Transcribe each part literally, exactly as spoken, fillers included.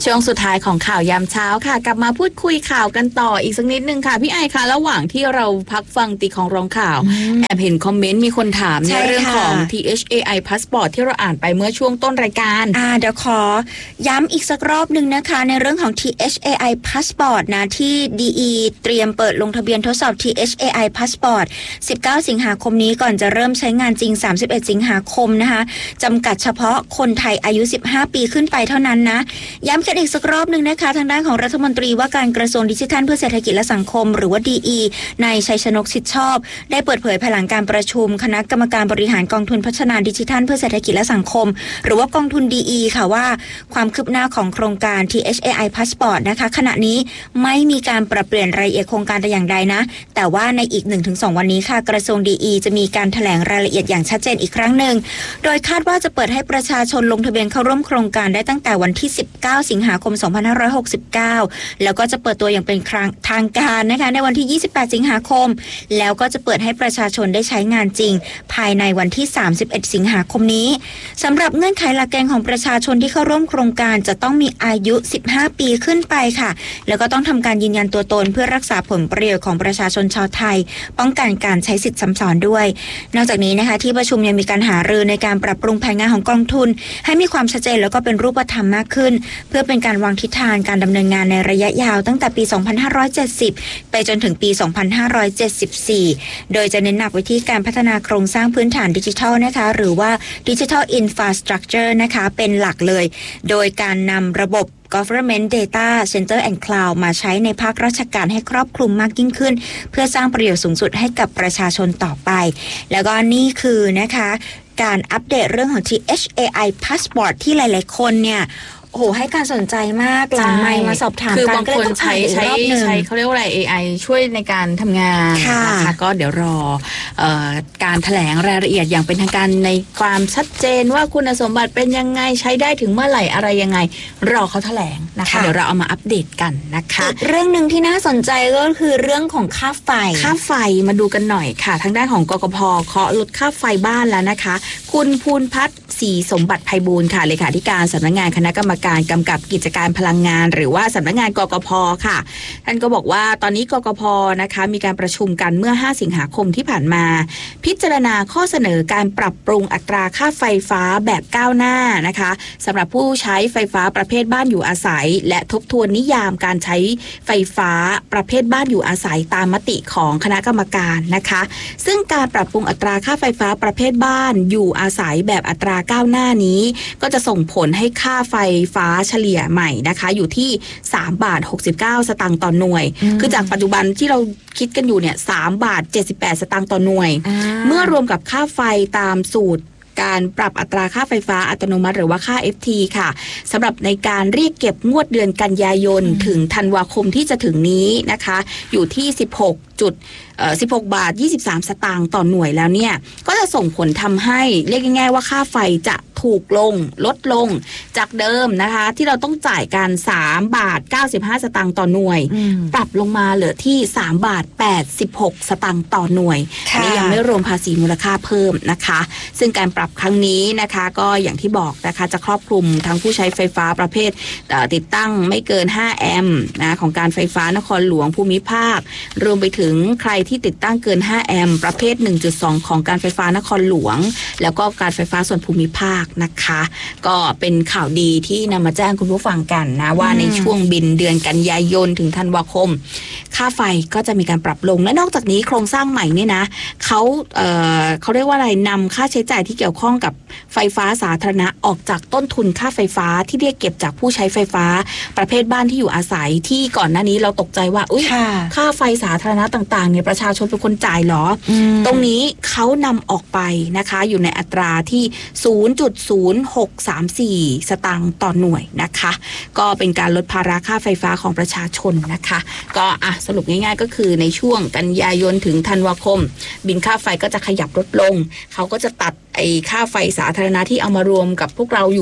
ช่วงสุดท้ายของข่าวยามเช้าค่ะกลับมาพูดคุยข่าวกันต่ออีกสักนิดนึงค่ะพี่ไอคะระหว่างที่เราพักฟังตีของร้องข่าวแอบเห็นคอมเมนต์มีคนถามในเรื่องของ ที เอช เอ ไอ Passport ที่เราอ่านไปเมื่อช่วงต้นรายการอ่าเดี๋ยวขอย้ำอีกสักรอบนึงนะคะในเรื่องของ ที เอช เอ ไอ Passport นะที่ ดี อี เตรียมเปิดลงทะเบียนทดสอบ ที เอช เอ ไอ Passport สิบเก้าสิงหาคมนี้ก่อนจะเริ่มใช้งานจริงสามสิบเอ็ดสิงหาคมนะคะจำกัดเฉพาะคนไทยอายุสิบห้าปีขึ้นไปเท่านั้นนะย้ำกันอีกสักรอบนึงนะคะทางด้านของรัฐมนตรีว่าการกระทรวงดิจิทัลเพื่อเศรษฐกิจและสังคมหรือว่า ดี อี นายชัยชนกชิดชอบได้เปิดเผยภายหลังการประชุมคณะกรรมการบริหารกองทุนพัฒนาดิจิทัลเพื่อเศรษฐกิจและสังคมหรือว่ากองทุน ดี อี ค่ะว่าความคืบหน้าของโครงการ ที เอช เอ ไอ Passport นะคะขณะนี้ไม่มีการปรับเปลี่ยนรายละเอียดโครงการแต่อย่างใดนะแต่ว่าในอีก หนึ่งถึงสอง วันนี้ค่ะกระทรวง ดี อี จะมีการแถลงรายละเอียดอย่างชัดเจนอีกครั้งหนึ่งโดยคาดว่าจะเปิดให้ประชาชนลงทะเบียนเข้าร่วมโครงการได้ตั้งแต่วันที่สิบเก้าสิงหาคมสองพันห้าร้อยหกสิบเก้าแล้วก็จะเปิดตัวอย่างเป็นครั้งทางการนะคะในวันที่ยี่สิบแปดสิงหาคมแล้วก็จะเปิดให้ประชาชนได้ใช้งานจริงภายในวันที่สามสิบเอ็ดสิงหาคมนี้สำหรับเงื่อนไขหลักเกณฑ์ของประชาชนที่เข้าร่วมโครงการจะต้องมีอายุสิบห้าปีขึ้นไปค่ะแล้วก็ต้องทำการยืนยันตัวตนเพื่อรักษาผลประโยชน์ของประชาชนชาวไทยป้องกันการใช้สิทธิซ้ำซ้อนด้วยนอกจากนี้นะคะที่ประชุมยังมีการหารือในการปรับปรุงแผนงานของกองทุนให้มีความชัดเจนแล้วก็เป็นรูปธรรมมากขึ้นเพื่อเป็นการวางทิศทางการดำเนินงานในระยะยาวตั้งแต่ปีสองพันห้าร้อยเจ็ดสิบไปจนถึงปีสองพันห้าร้อยเจ็ดสิบสี่โดยจะเน้นหนักไปที่การพัฒนาโครงสร้างพื้นฐานดิจิทัลนะคะหรือว่า Digital Infrastructure นะคะเป็นหลักเลยโดยการนำระบบ Government Data Center and Cloud มาใช้ในภาคราชการให้ครอบคลุมมากยิ่งขึ้นเพื่อสร้างประโยชน์สูงสุดให้กับประชาชนต่อไปแล้วก็นี่คือนะคะการอัปเดตเรื่องของ ที เอช เอ ไอ Passport ที่หลายๆคนเนี่ยโอ้โหให้การสนใจมากหลังไมค์มาสอบถามกันคือบางคนใช้ใช้ใช้เขาเรียกว่าอะไร เอ ไอ ช่วยในการทำงานนะคะก็เดี๋ยวรอเอ่อการแถลงรายละเอียดอย่างเป็นทางการในความชัดเจนว่าคุณสมบัติเป็นยังไงใช้ได้ถึงเมื่อไหร่อะไรยังไงรอเขาแถลงนะคะเดี๋ยวเราเอามาอัปเดตกันนะคะอีกเรื่องนึงที่น่าสนใจก็คือเรื่องของค่าไฟค่าไฟมาดูกันหน่อยค่ะทางด้านของกกพ.เคาะลดค่าไฟบ้านแล้วนะคะคุณภูนพัฒน์ศรีสมบัติไพบูลย์ค่ะเลขาธิการสำนักงานคณะกรรมการกำกับกิจการพลังงานหรือว่าสำนักงานกกพ.ค่ะท่านก็บอกว่าตอนนี้กกพ.นะคะมีการประชุมกันเมื่อห้าสิงหาคมที่ผ่านมาพิจารณาข้อเสนอการปรับปรุงอัตราค่าไฟฟ้าแบบก้าวหน้านะคะสำหรับผู้ใช้ไฟฟ้าประเภทบ้านอยู่อาศัยและทบทวนนิยามการใช้ไฟฟ้าประเภทบ้านอยู่อาศัยตามมติของคณะกรรมการนะคะซึ่งการปรับปรุงอัตราค่าไฟฟ้าประเภทบ้านอยู่อาศัยแบบอัตราก้าวหน้านี้ก็จะส่งผลให้ค่าไฟฟ้าเฉลี่ยใหม่นะคะอยู่ที่สามบาทหกสิบเก้าสตางค์ต่อหน่วยคือจากปัจจุบันที่เราคิดกันอยู่เนี่ยสามบาทเจ็ดสิบแปดสตางค์ต่อหน่วยเมื่อรวมกับค่าไฟตามสูตรการปรับอัตราค่าไฟฟ้าอัตโนมัติหรือว่าค่า เอฟ ที ค่ะสำหรับในการเรียกเก็บงวดเดือนกันยายนถึงธันวาคมที่จะถึงนี้นะคะอยู่ที่สิบหกจุดเอ่อสิบหกบาทยี่สิบสามสตางค์ต่อหน่วยแล้วเนี่ยก็จะส่งผลทำให้เรียกง่ายๆว่าค่าไฟจะถูกลงลดลงจากเดิมนะคะที่เราต้องจ่ายกันสามบาทเก้าสิบห้าสตางค์ต่อหน่วยปรับลงมาเหลือที่สามบาทแปดสิบหกสตางค์ต่อหน่วยอันนี้ยังไม่รวมภาษีมูลค่าเพิ่มนะคะซึ่งการปรับครั้งนี้นะคะก็อย่างที่บอกนะคะจะครอบคลุมทั้งผู้ใช้ไฟฟ้าประเภทติดตั้งไม่เกินห้าแอมป์นะของการไฟฟ้านครหลวงภูมิภาครวมไปถึงใครที่ติดตั้งเกินห้าแอมป์ประเภท หนึ่งจุดสอง ของการไฟฟ้านครหลวงแล้วก็การไฟฟ้าส่วนภูมิภาคนะคะก็เป็นข่าวดีที่นำมาแจ้งคุณผู้ฟังกันนะว่าในช่วงบินเดือนกันยายนถึงธันวาคมค่าไฟก็จะมีการปรับลงและนอกจากนี้โครงสร้างใหม่นี่นะเขาเอ่อเขาเรียกว่าอะไรนำค่าใช้จ่ายที่เกี่ยวข้องกับไฟฟ้าสาธารณะออกจากต้นทุนค่าไฟฟ้าที่เรียกเก็บจากผู้ใช้ไฟฟ้าประเภทบ้านที่อยู่อาศัยที่ก่อนหน้านี้เราตกใจว่าอุ้ยค่าไฟสาธารณะต่างๆเนี่ยประชาชนเป็นคนจ่ายหรอตรงนี้เขานำออกไปนะคะอยู่ในอัตราที่ ศูนย์จุดศูนย์หกสามสี่ สตางค์ต่อหน่วยนะคะก็เป็นการลดภาระค่าไฟฟ้าของประชาชนนะคะก็อ่ะสรุปง่ายๆก็คือในช่วงกันยายนถึงธันวาคมบินค่าไฟก็จะขยับลดลงเขาก็จะตัดไอ้ค่าไฟสาธารณะที่เอามารวมกับพวกเราอยู่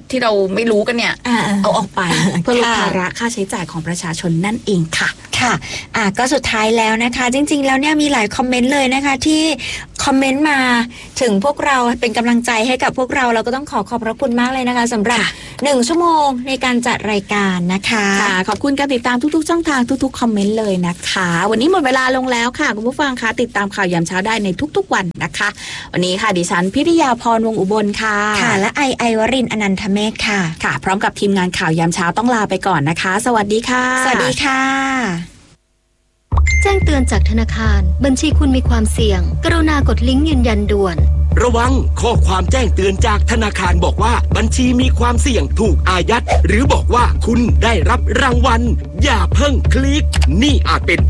ที่เราไม่รู้กันเนี่ยอ่าเอาออกไปเพื่อลดค่ะภาระค่าใช้จ่ายของประชาชนนั่นเองค่ะค่ะอ่ะก็สุดท้ายแล้วนะคะ จริงๆแล้วเนี่ยมีหลายคอมเมนต์เลยนะคะที่คอมเมนต์มาถึงพวกเราเป็นกำลังใจให้กับพวกเราเราก็ต้องขอขอบพระคุณมากเลยนะคะสำหรับค่ะหนึ่งชั่วโมงในการจัดรายการนะคะค่ะขอบคุณการติดตามทุกๆช่องทางทุกๆคอมเมนต์เลยนะคะ วันนี้หมดเวลาลงแล้วค่ะคุณผู้ฟังคะติดตามข่าวยามเช้าได้ในทุกๆวันนะคะ วันนี้ค่ะดิฉันพิริยาพรวงศ์อุบลค่ะค่ะและไอไอวรินทร์อนันทเมธค่ะค่ะ พร้อมกับทีมงานข่าวยามเช้าต้องลาไปก่อนนะคะ สวัสดีค่ะสวัสดีค่ะแจ้งเตือนจากธนาคารบัญชีคุณมีความเสี่ยงกรุณากดลิงก์ยืนยันด่วนระวังข้อความแจ้งเตือนจากธนาคารบอกว่าบัญชีมีความเสี่ยงถูกอายัดหรือบอกว่าคุณได้รับรางวัลอย่าเพิ่งคลิกนี่อาจเป็น